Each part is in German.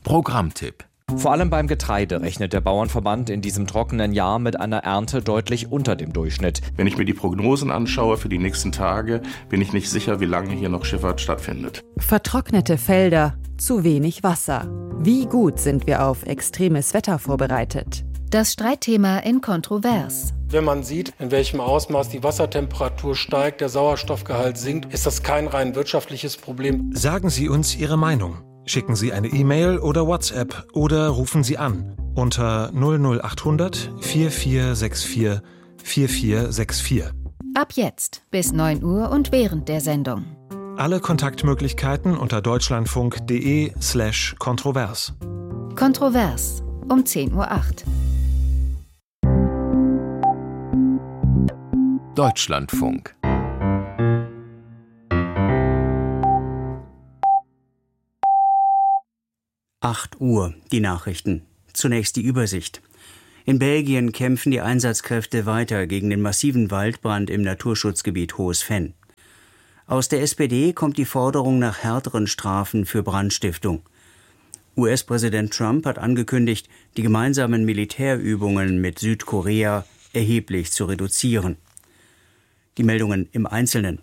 Programmtipp. Vor allem beim Getreide rechnet der Bauernverband in diesem trockenen Jahr mit einer Ernte deutlich unter dem Durchschnitt. Wenn ich mir die Prognosen anschaue für die nächsten Tage, bin ich nicht sicher, wie lange hier noch Schifffahrt stattfindet. Vertrocknete Felder, zu wenig Wasser. Wie gut sind wir auf extremes Wetter vorbereitet? Das Streitthema in Kontrovers. Wenn man sieht, in welchem Ausmaß die Wassertemperatur steigt, der Sauerstoffgehalt sinkt, ist das kein rein wirtschaftliches Problem. Sagen Sie uns Ihre Meinung. Schicken Sie eine E-Mail oder WhatsApp oder rufen Sie an unter 00800 4464 4464. Ab jetzt bis 9 Uhr und während der Sendung. Alle Kontaktmöglichkeiten unter deutschlandfunk.de/kontrovers. Kontrovers um 10:08 Uhr. Deutschlandfunk. Uhr, die Nachrichten. Zunächst die Übersicht. In Belgien kämpfen die Einsatzkräfte weiter gegen den massiven Waldbrand im Naturschutzgebiet Hohes Venn. Aus der SPD kommt die Forderung nach härteren Strafen für Brandstiftung. US-Präsident Trump hat angekündigt, die gemeinsamen Militärübungen mit Südkorea erheblich zu reduzieren. Die Meldungen im Einzelnen.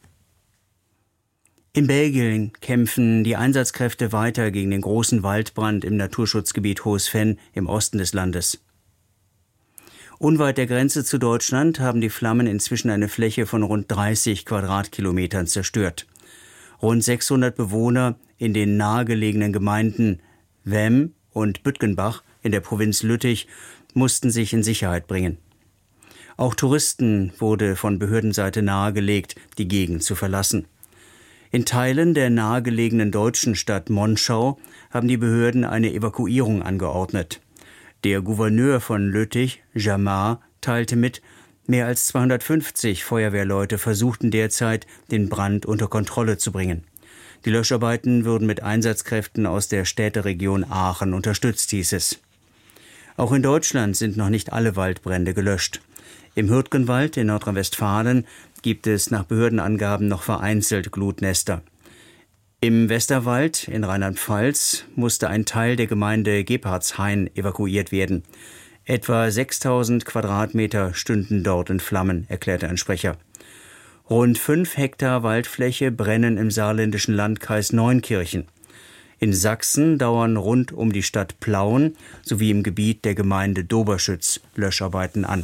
In Belgien kämpfen die Einsatzkräfte weiter gegen den großen Waldbrand im Naturschutzgebiet Hohes Venn im Osten des Landes. Unweit der Grenze zu Deutschland haben die Flammen inzwischen eine Fläche von rund 30 Quadratkilometern zerstört. Rund 600 Bewohner in den nahegelegenen Gemeinden Wem und Bütgenbach in der Provinz Lüttich mussten sich in Sicherheit bringen. Auch Touristen wurde von Behördenseite nahegelegt, die Gegend zu verlassen. In Teilen der nahegelegenen deutschen Stadt Monschau haben die Behörden eine Evakuierung angeordnet. Der Gouverneur von Lüttich, Jamar, teilte mit, mehr als 250 Feuerwehrleute versuchten derzeit, den Brand unter Kontrolle zu bringen. Die Löscharbeiten würden mit Einsatzkräften aus der Städteregion Aachen unterstützt, hieß es. Auch in Deutschland sind noch nicht alle Waldbrände gelöscht. Im Hürtgenwald in Nordrhein-Westfalen gibt es nach Behördenangaben noch vereinzelt Glutnester. Im Westerwald in Rheinland-Pfalz musste ein Teil der Gemeinde Gebhardshain evakuiert werden. Etwa 6.000 Quadratmeter stünden dort in Flammen, erklärte ein Sprecher. Rund 5 Hektar Waldfläche brennen im saarländischen Landkreis Neunkirchen. In Sachsen dauern rund um die Stadt Plauen sowie im Gebiet der Gemeinde Doberschütz Löscharbeiten an.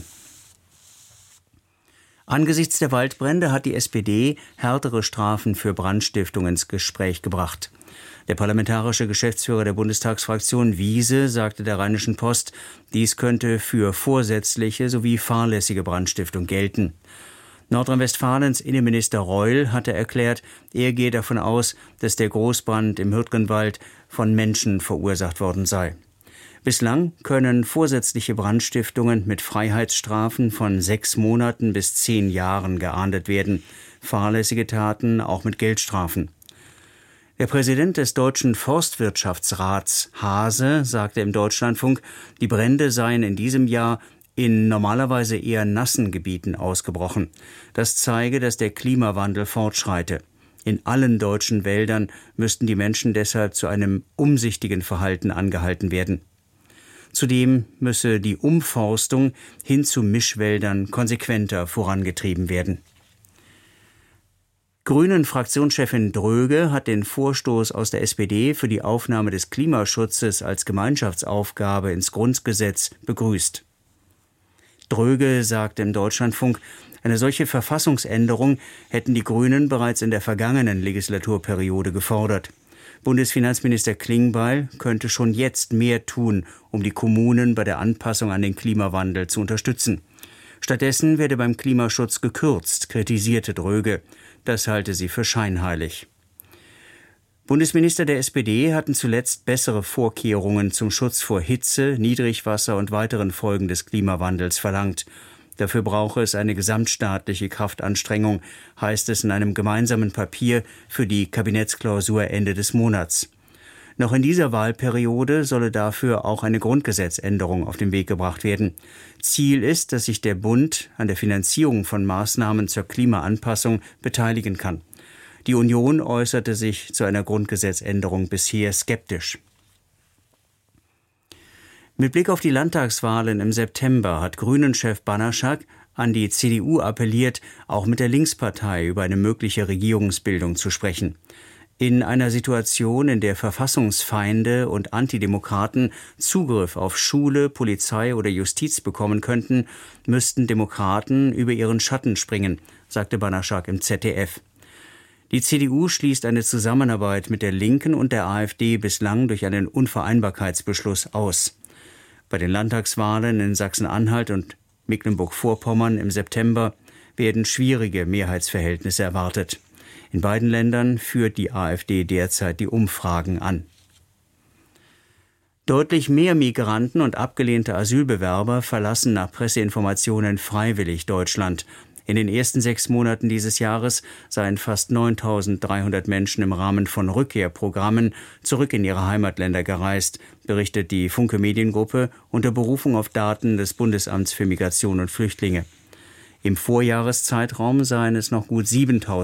Angesichts der Waldbrände hat die SPD härtere Strafen für Brandstiftung ins Gespräch gebracht. Der parlamentarische Geschäftsführer der Bundestagsfraktion Wiese sagte der Rheinischen Post, dies könnte für vorsätzliche sowie fahrlässige Brandstiftung gelten. Nordrhein-Westfalens Innenminister Reul hatte erklärt, er gehe davon aus, dass der Großbrand im Hürtgenwald von Menschen verursacht worden sei. Bislang können vorsätzliche Brandstiftungen mit Freiheitsstrafen von 6 Monaten bis 10 Jahren geahndet werden, fahrlässige Taten auch mit Geldstrafen. Der Präsident des Deutschen Forstwirtschaftsrats, Hase, sagte im Deutschlandfunk, die Brände seien in diesem Jahr in normalerweise eher nassen Gebieten ausgebrochen. Das zeige, dass der Klimawandel fortschreite. In allen deutschen Wäldern müssten die Menschen deshalb zu einem umsichtigen Verhalten angehalten werden. Zudem müsse die Umforstung hin zu Mischwäldern konsequenter vorangetrieben werden. Grünen-Fraktionschefin Dröge hat den Vorstoß aus der SPD für die Aufnahme des Klimaschutzes als Gemeinschaftsaufgabe ins Grundgesetz begrüßt. Dröge sagte im Deutschlandfunk, eine solche Verfassungsänderung hätten die Grünen bereits in der vergangenen Legislaturperiode gefordert. Bundesfinanzminister Klingbeil könnte schon jetzt mehr tun, um die Kommunen bei der Anpassung an den Klimawandel zu unterstützen. Stattdessen werde beim Klimaschutz gekürzt, kritisierte Dröge. Das halte sie für scheinheilig. Bundesminister der SPD hatten zuletzt bessere Vorkehrungen zum Schutz vor Hitze, Niedrigwasser und weiteren Folgen des Klimawandels verlangt. Dafür brauche es eine gesamtstaatliche Kraftanstrengung, heißt es in einem gemeinsamen Papier für die Kabinettsklausur Ende des Monats. Noch in dieser Wahlperiode solle dafür auch eine Grundgesetzänderung auf den Weg gebracht werden. Ziel ist, dass sich der Bund an der Finanzierung von Maßnahmen zur Klimaanpassung beteiligen kann. Die Union äußerte sich zu einer Grundgesetzänderung bisher skeptisch. Mit Blick auf die Landtagswahlen im September hat Grünen-Chef Banaschak an die CDU appelliert, auch mit der Linkspartei über eine mögliche Regierungsbildung zu sprechen. In einer Situation, in der Verfassungsfeinde und Antidemokraten Zugriff auf Schule, Polizei oder Justiz bekommen könnten, müssten Demokraten über ihren Schatten springen, sagte Banaschak im ZDF. Die CDU schließt eine Zusammenarbeit mit der Linken und der AfD bislang durch einen Unvereinbarkeitsbeschluss aus. Bei den Landtagswahlen in Sachsen-Anhalt und Mecklenburg-Vorpommern im September werden schwierige Mehrheitsverhältnisse erwartet. In beiden Ländern führt die AfD derzeit die Umfragen an. Deutlich mehr Migranten und abgelehnte Asylbewerber verlassen nach Presseinformationen freiwillig Deutschland. In den ersten 6 Monaten dieses Jahres seien fast 9.300 Menschen im Rahmen von Rückkehrprogrammen zurück in ihre Heimatländer gereist, berichtet die Funke Mediengruppe unter Berufung auf Daten des Bundesamts für Migration und Flüchtlinge. Im Vorjahreszeitraum seien es noch gut 7.000